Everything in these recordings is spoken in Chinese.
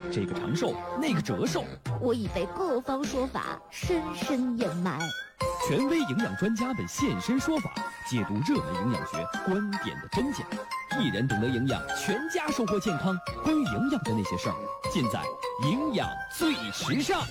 这个长寿，那个折寿。 我已被各方说法深深掩埋。 权威营养专家们现身说法，解读热门营养学观点的真假。一人懂得营养，全家收获健康。关于营养的那些事儿，尽在营养最时尚。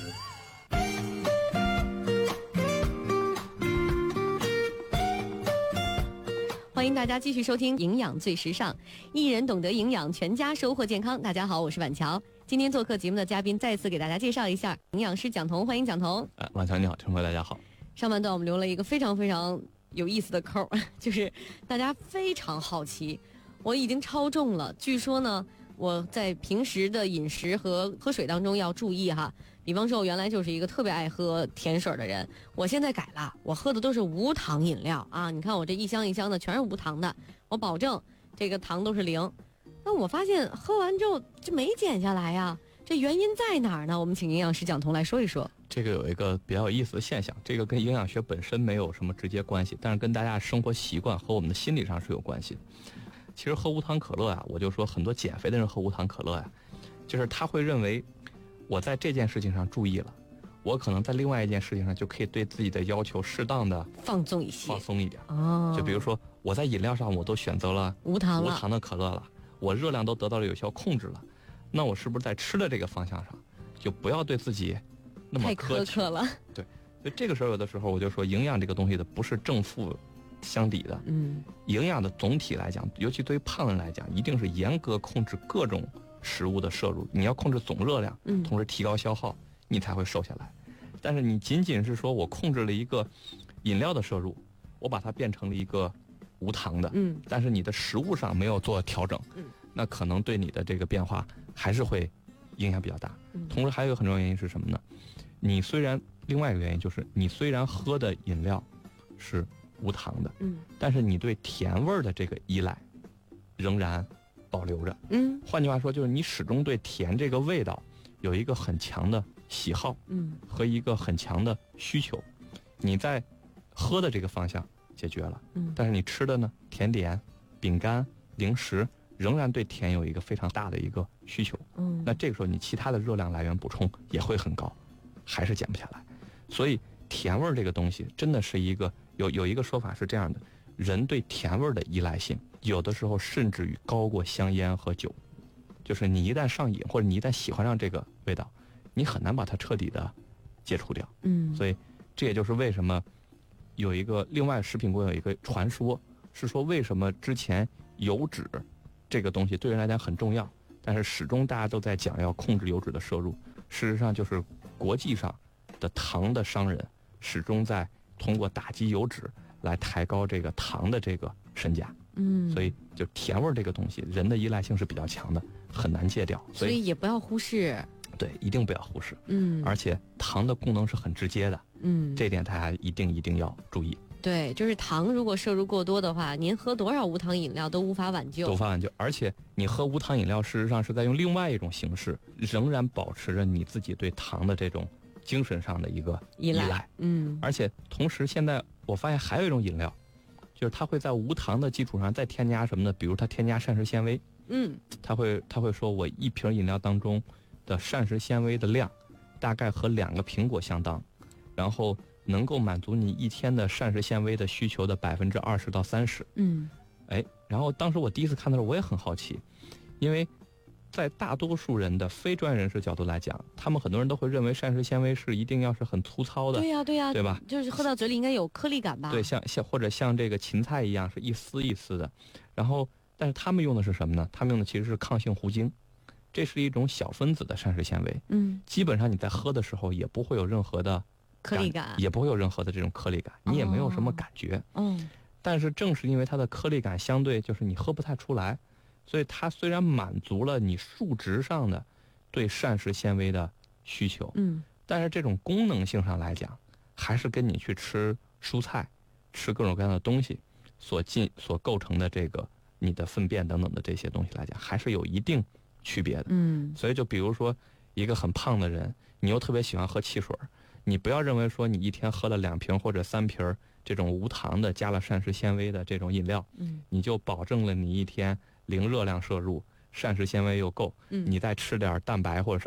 欢迎大家继续收听营养最时尚，一人懂得营养，全家收获健康。大家好，我是婉乔。今天做客节目的嘉宾再次给大家介绍一下营养师蒋彤，欢迎蒋彤。 婉乔你好，听众朋友大家好。 上半段我们留了一个非常非常有意思的扣，就是大家非常好奇，我已经超重了，据说呢我在平时的饮食和喝水当中要注意哈。比方说我原来就是一个特别爱喝甜水的人，我现在改了，我喝的都是无糖饮料啊。你看我这一箱一箱的全是无糖的，我保证这个糖都是0。那我发现喝完之后就没减下来呀，这原因在哪儿呢？我们请营养师蒋彤来说一说。 这个有一个比较有意思的现象，这个跟营养学本身没有什么直接关系，但是跟大家生活习惯和我们的心理上是有关系的。其实喝无糖可乐啊，我就说很多减肥的人喝无糖可乐呀，就是他会认为我在这件事情上注意了，我可能在另外一件事情上就可以对自己的要求适当的放纵一些， 放松一点。 哦， 就比如说我在饮料上我都选择了无糖的可乐了，我热量都得到了有效控制了，那我是不是在吃的这个方向上就不要对自己那么太苛刻了？ 对，所以这个时候有的时候我就说，营养这个东西的不是正负相抵的。营养的总体来讲，尤其对于胖人来讲，一定是严格控制各种食物的摄入，你要控制总热量，同时提高消耗，你才会瘦下来。但是你仅仅是说我控制了一个饮料的摄入，我把它变成了一个无糖的，但是你的食物上没有做调整，那可能对你的这个变化还是会影响比较大。同时还有一个很重要原因是什么呢？你虽然另外一个原因就是你虽然喝的饮料是无糖的，但是你对甜味儿的这个依赖仍然保留着。换句话说，就是你始终对甜这个味道有一个很强的喜好，和一个很强的需求。你在喝的这个方向解决了，但是你吃的呢，甜点、饼干、零食仍然对甜有一个非常大的一个需求。那这个时候你其他的热量来源补充也会很高，还是减不下来。所以甜味儿这个东西真的是一个有一个说法是这样的，人对甜味儿的依赖性有的时候甚至于高过香烟和酒。就是你一旦上瘾，或者你一旦喜欢上这个味道，你很难把它彻底的解除掉。所以这也就是为什么有一个另外食品工业有一个传说，是说为什么之前油脂这个东西对人来讲很重要，但是始终大家都在讲要控制油脂的摄入。事实上就是国际上的糖的商人始终在通过打击油脂来抬高这个糖的这个身价。所以就甜味这个东西，人的依赖性是比较强的，很难戒掉。 所以也不要忽视。 对，一定不要忽视。而且糖的功能是很直接的。这点大家一定要注意。 对，就是糖如果摄入过多的话，您喝多少无糖饮料都无法挽救。 而且你喝无糖饮料，事实上是在用另外一种形式，仍然保持着你自己对糖的这种精神上的一个依赖。而且同时现在我发现还有一种饮料，就是它会在无糖的基础上再添加什么呢？比如它添加膳食纤维。它会说我一瓶饮料当中的膳食纤维的量大概和2个苹果相当，然后能够满足你一天的膳食纤维的需求的20%到30%。然后当时我第一次看的时候我也很好奇，因为在大多数人的非专业人士角度来讲，他们很多人都会认为膳食纤维是一定要是很粗糙的。 对呀， 对吧？ 就是喝到嘴里应该有颗粒感吧？ 对，或者像这个芹菜一样是一丝一丝的。然后，但是他们用的是什么呢？他们用的其实是抗性糊精，这是一种小分子的膳食纤维。基本上你在喝的时候也不会有任何的颗粒感， 也不会有任何的这种颗粒感，你也没有什么感觉。但是正是因为它的颗粒感相对就是你喝不太出来，所以它虽然满足了你数值上的对膳食纤维的需求，但是这种功能性上来讲，还是跟你去吃蔬菜、吃各种各样的东西所构成的这个你的粪便等等的这些东西来讲，还是有一定区别的。所以就比如说一个很胖的人，你又特别喜欢喝汽水，你不要认为说你一天喝了2瓶或者3瓶这种无糖的加了膳食纤维的这种饮料，你就保证了你一天0热量摄入，膳食纤维又够，你再吃点蛋白或者